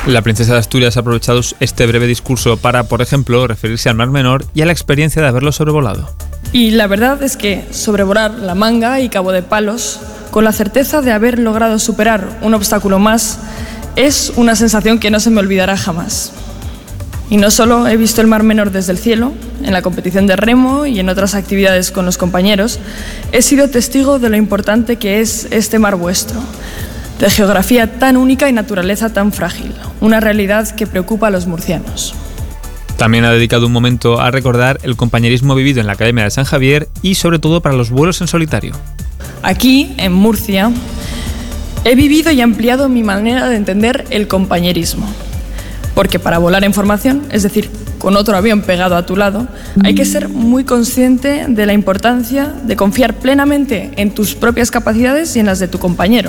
La princesa de Asturias ha aprovechado este breve discurso para, por ejemplo, referirse al Mar Menor y a la experiencia de haberlo sobrevolado. Y la verdad es que sobrevolar La Manga y Cabo de Palos, con la certeza de haber logrado superar un obstáculo más, es una sensación que no se me olvidará jamás. Y no solo he visto el Mar Menor desde el cielo, en la competición de remo y en otras actividades con los compañeros, he sido testigo de lo importante que es este mar vuestro, de geografía tan única y naturaleza tan frágil, una realidad que preocupa a los murcianos. También ha dedicado un momento a recordar el compañerismo vivido en la Academia de San Javier y sobre todo para los vuelos en solitario. Aquí, en Murcia, he vivido y ampliado mi manera de entender el compañerismo. Porque para volar en formación, es decir, con otro avión pegado a tu lado, hay que ser muy consciente de la importancia de confiar plenamente en tus propias capacidades y en las de tu compañero.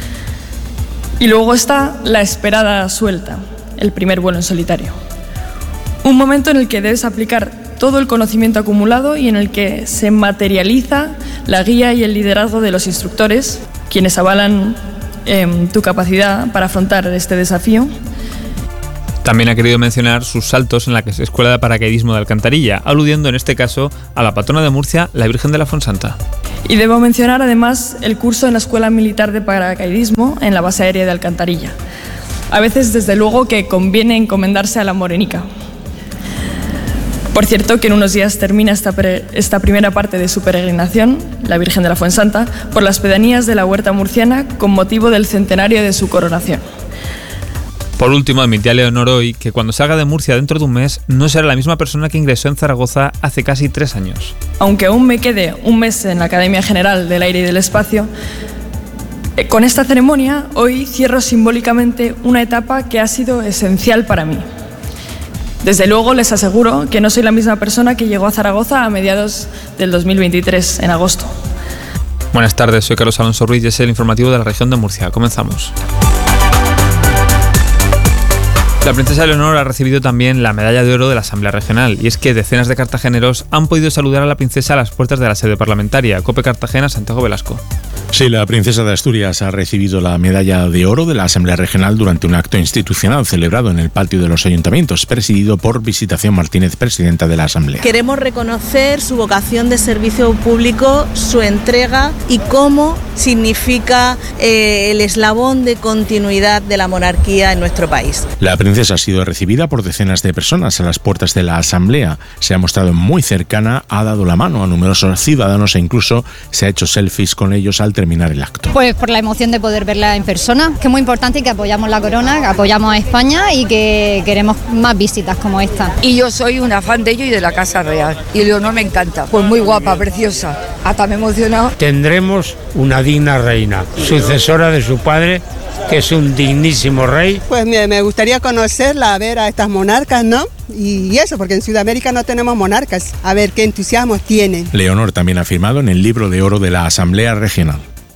Y luego está la esperada suelta, el primer vuelo en solitario. Un momento en el que debes aplicar todo el conocimiento acumulado y en el que se materializa la guía y el liderazgo de los instructores, quienes avalan tu capacidad para afrontar este desafío. También ha querido mencionar sus saltos en la Escuela de Paracaidismo de Alcantarilla, aludiendo en este caso a la patrona de Murcia, la Virgen de la Fuensanta. Y debo mencionar además el curso en la Escuela Militar de Paracaidismo en la Base Aérea de Alcantarilla. A veces, desde luego, que conviene encomendarse a la morenica. Por cierto, que en unos días termina esta primera parte de su peregrinación, la Virgen de la Fuensanta, por las pedanías de la Huerta Murciana con motivo del centenario de su coronación. Por último, admitía Leonor hoy que cuando salga de Murcia dentro de un mes no será la misma persona que ingresó en Zaragoza hace casi 3 años. Aunque aún me quede un mes en la Academia General del Aire y del Espacio, con esta ceremonia hoy cierro simbólicamente una etapa que ha sido esencial para mí. Desde luego les aseguro que no soy la misma persona que llegó a Zaragoza a mediados del 2023, en agosto. Buenas tardes, soy Carlos Alonso Ruiz y es el informativo de la región de Murcia. Comenzamos. La princesa Leonor ha recibido también la medalla de oro de la Asamblea Regional, y es que decenas de cartageneros han podido saludar a la princesa a las puertas de la sede parlamentaria. COPE Cartagena, Santiago Velasco. Sí, la princesa de Asturias ha recibido la medalla de oro de la Asamblea Regional durante un acto institucional celebrado en el patio de los ayuntamientos, presidido por Visitación Martínez, presidenta de la Asamblea. Queremos reconocer su vocación de servicio público, su entrega y cómo significa el eslabón de continuidad de la monarquía en nuestro país. La princesa ha sido recibida por decenas de personas a las puertas de la Asamblea. Se ha mostrado muy cercana, ha dado la mano a numerosos ciudadanos e incluso se ha hecho selfies con ellos al terminar el acto. Pues por la emoción de poder verla en persona, que es muy importante y que apoyamos la corona, que apoyamos a España y que queremos más visitas como esta. Y yo soy una fan de ellos y de la Casa Real. Y Leonor me encanta. Pues muy guapa, preciosa. Hasta me he emocionado. Tendremos una digna reina, sucesora de su padre, que es un dignísimo rey. Pues me gustaría conocerla, a ver a estas monarcas, ¿no? Y eso, porque en Sudamérica no tenemos monarcas. A ver qué entusiasmo tienen. Leonor también ha firmado en el libro de oro de la Asamblea Regional.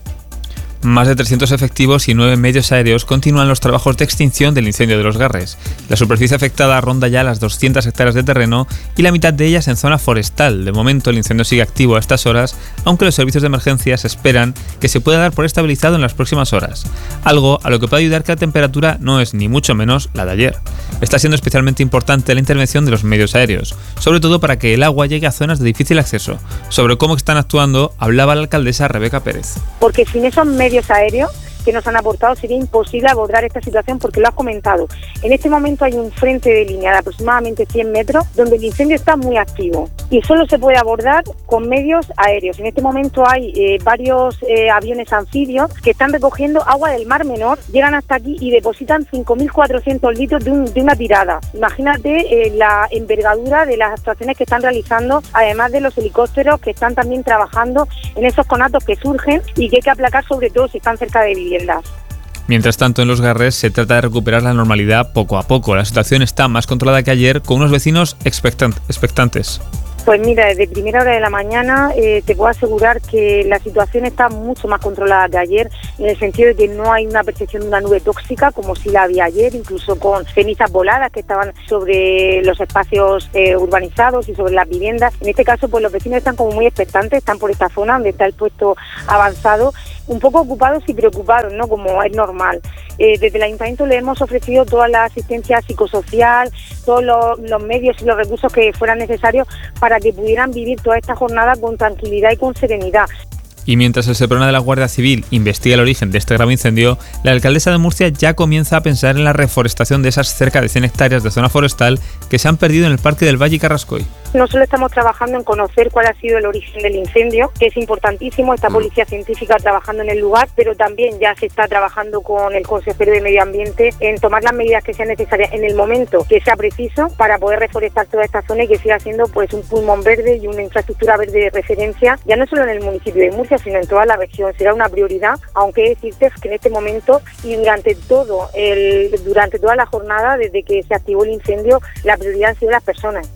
Más de 300 efectivos y 9 medios aéreos continúan los trabajos de extinción del incendio de Los Garres. La superficie afectada ronda ya las 200 hectáreas de terreno y la mitad de ellas en zona forestal. De momento el incendio sigue activo a estas horas, aunque los servicios de emergencias esperan que se pueda dar por estabilizado en las próximas horas. Algo a lo que puede ayudar que la temperatura no es ni mucho menos la de ayer. Está siendo especialmente importante la intervención de los medios aéreos, sobre todo para que el agua llegue a zonas de difícil acceso. Sobre cómo están actuando hablaba la alcaldesa Rebeca Pérez. Porque sin esos medios aéreos que nos han aportado sería imposible abordar esta situación, porque lo has comentado. En este momento hay un frente de línea de aproximadamente 100 metros donde el incendio está muy activo y solo se puede abordar con medios aéreos. En este momento hay varios aviones anfibios que están recogiendo agua del Mar Menor, llegan hasta aquí y depositan 5.400 litros de una tirada. Imagínate la envergadura de las actuaciones que están realizando, además de los helicópteros que están también trabajando en esos conatos que surgen y que hay que aplacar, sobre todo si están cerca de viviendas. Mientras tanto, en Los Garres se trata de recuperar la normalidad poco a poco. La situación está más controlada que ayer, con unos vecinos expectantes. Pues mira, desde primera hora de la mañana te puedo asegurar que la situación está mucho más controlada que ayer, en el sentido de que no hay una percepción de una nube tóxica como sí la había ayer, incluso con cenizas voladas que estaban sobre los espacios urbanizados y sobre las viviendas. En este caso, pues los vecinos están como muy expectantes, están por esta zona donde está el puesto avanzado un poco ocupados y preocupados, ¿no? Como es normal. Desde el Ayuntamiento le hemos ofrecido toda la asistencia psicosocial, todos los medios y los recursos que fueran necesarios para que pudieran vivir toda esta jornada con tranquilidad y con serenidad. Y mientras el Seprona de la Guardia Civil investiga el origen de este grave incendio, la alcaldesa de Murcia ya comienza a pensar en la reforestación de esas cerca de 100 hectáreas de zona forestal que se han perdido en el Parque del Valle y Carrascoy. No solo estamos trabajando en conocer cuál ha sido el origen del incendio, que es importantísimo, está policía científica trabajando en el lugar, pero también ya se está trabajando con el consejero de Medio Ambiente en tomar las medidas que sean necesarias en el momento que sea preciso para poder reforestar toda esta zona y que siga siendo pues un pulmón verde y una infraestructura verde de referencia, ya no solo en el municipio de Murcia, sino en toda la región. Será una prioridad, aunque decirte que en este momento y durante toda la jornada, desde que se activó el incendio, la prioridad han sido las personas.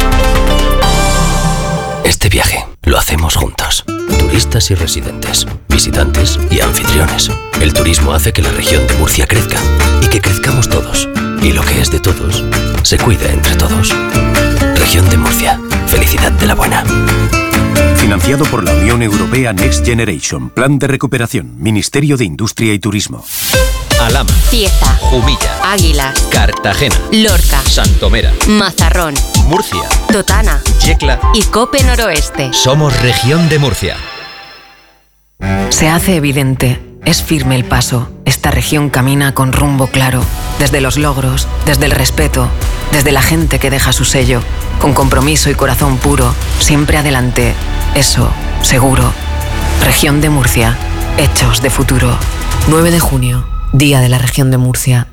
Este viaje lo hacemos juntos. Turistas y residentes, visitantes y anfitriones. El turismo hace que la región de Murcia crezca y que crezcamos todos. Y lo que es de todos, se cuida entre todos. Región de Murcia. Felicidad de la buena. Financiado por la Unión Europea Next Generation. Plan de recuperación. Ministerio de Industria y Turismo. Alhama, Cieza, Jumilla, Águilas, Cartagena, Lorca, Santomera, Mazarrón, Murcia, Totana, Yecla y Cope Noroeste. Somos Región de Murcia. Se hace evidente, es firme el paso. Esta región camina con rumbo claro, desde los logros, desde el respeto, desde la gente que deja su sello, con compromiso y corazón puro, siempre adelante. Eso, seguro. Región de Murcia, hechos de futuro. 9 de junio, Día de la Región de Murcia.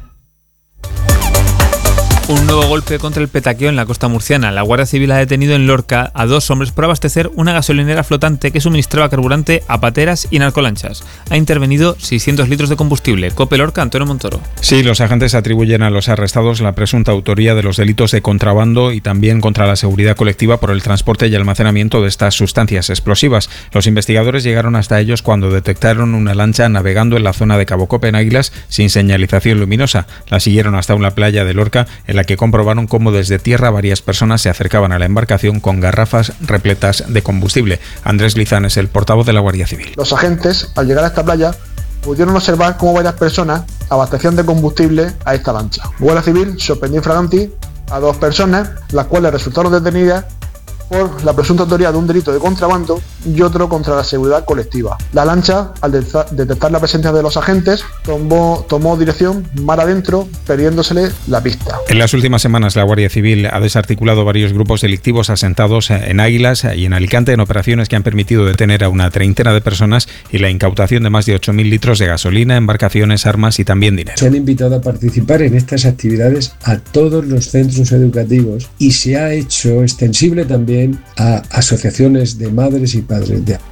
Un nuevo golpe contra el petaqueo en la costa murciana. La Guardia Civil ha detenido en Lorca a 2 hombres por abastecer una gasolinera flotante que suministraba carburante a pateras y narcolanchas. Ha intervenido 600 litros de combustible. Cope Lorca, Antonio Montoro. Sí, los agentes atribuyen a los arrestados la presunta autoría de los delitos de contrabando y también contra la seguridad colectiva por el transporte y almacenamiento de estas sustancias explosivas. Los investigadores llegaron hasta ellos cuando detectaron una lancha navegando en la zona de Cabo Cope en Águilas sin señalización luminosa. La siguieron hasta una playa de Lorca en la que comprobaron cómo desde tierra varias personas se acercaban a la embarcación con garrafas repletas de combustible. Andrés Lizán es el portavoz de la Guardia Civil. Los agentes, al llegar a esta playa, pudieron observar cómo varias personas abastecían de combustible a esta lancha. La Guardia Civil sorprendió in flagranti a 2 personas, las cuales resultaron detenidas por la presunta autoría de un delito de contrabando y otro contra la seguridad colectiva. La lancha, al detectar la presencia de los agentes, tomó dirección mar adentro, perdiéndosele la pista. En las últimas semanas, la Guardia Civil ha desarticulado varios grupos delictivos asentados en Águilas y en Alicante en operaciones que han permitido detener a una treintena de personas y la incautación de más de 8.000 litros de gasolina, embarcaciones, armas y también dinero. Se han invitado a participar en estas actividades a todos los centros educativos y se ha hecho extensible también a asociaciones de madres y padres de...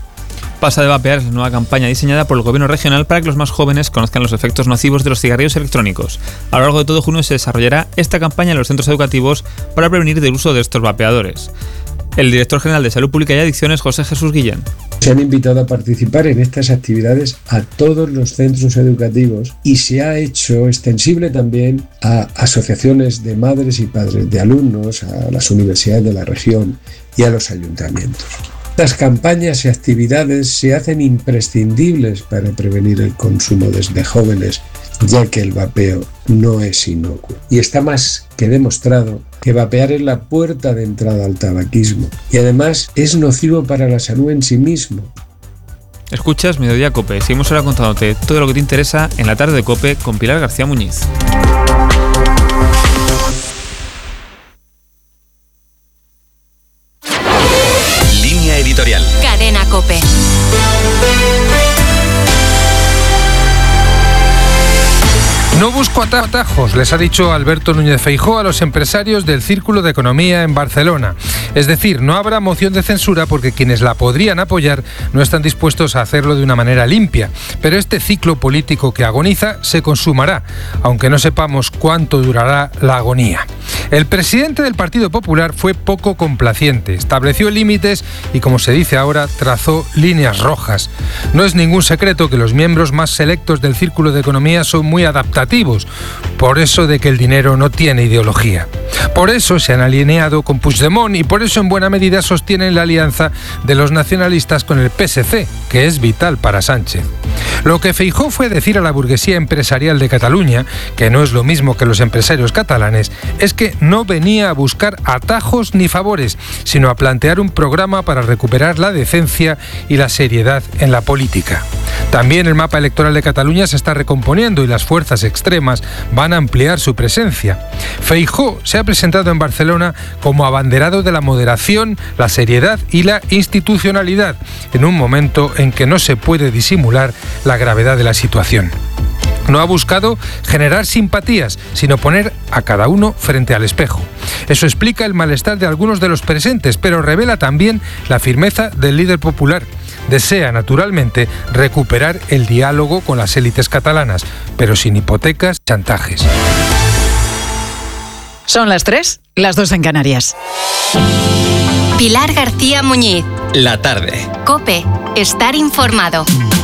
Pasa de vapear es la nueva campaña diseñada por el gobierno regional para que los más jóvenes conozcan los efectos nocivos de los cigarrillos electrónicos. A lo largo de todo junio se desarrollará esta campaña en los centros educativos para prevenir el uso de estos vapeadores. El director general de Salud Pública y Adicciones, José Jesús Guillén. Se han invitado a participar en estas actividades a todos los centros educativos y se ha hecho extensible también a asociaciones de madres y padres de alumnos, a las universidades de la región y a los ayuntamientos. Estas campañas y actividades se hacen imprescindibles para prevenir el consumo desde jóvenes, ya que el vapeo no es inocuo. Y está más que demostrado que vapear es la puerta de entrada al tabaquismo y además es nocivo para la salud en sí mismo. Escuchas Mediodía Cope. Seguimos ahora contándote todo lo que te interesa en la tarde de Cope con Pilar García Muñiz. Línea editorial. Cadena Cope. No busco atajos, les ha dicho Alberto Núñez Feijóo a los empresarios del Círculo de Economía en Barcelona. Es decir, no habrá moción de censura porque quienes la podrían apoyar no están dispuestos a hacerlo de una manera limpia. Pero este ciclo político que agoniza se consumará, aunque no sepamos cuánto durará la agonía. El presidente del Partido Popular fue poco complaciente, estableció límites y, como se dice ahora, trazó líneas rojas. No es ningún secreto que los miembros más selectos del Círculo de Economía son muy adaptativos, por eso de que el dinero no tiene ideología. Por eso se han alineado con Puigdemont y por eso en buena medida sostienen la alianza de los nacionalistas con el PSC, que es vital para Sánchez. Lo que Feijóo fue decir a la burguesía empresarial de Cataluña, que no es lo mismo que los empresarios catalanes, es que no venía a buscar atajos ni favores, sino a plantear un programa para recuperar la decencia y la seriedad en la política. También el mapa electoral de Cataluña se está recomponiendo y las fuerzas extremas van a ampliar su presencia. Feijóo se ha presentado en Barcelona como abanderado de la moderación, la seriedad y la institucionalidad, en un momento en que no se puede disimular la gravedad de la situación. No ha buscado generar simpatías, sino poner a cada uno frente al espejo. Eso explica el malestar de algunos de los presentes, pero revela también la firmeza del líder popular. Desea, naturalmente, recuperar el diálogo con las élites catalanas, pero sin hipotecas, chantajes. Son las 3, las 2 en Canarias. Pilar García Muñiz. La tarde. COPE. Estar informado.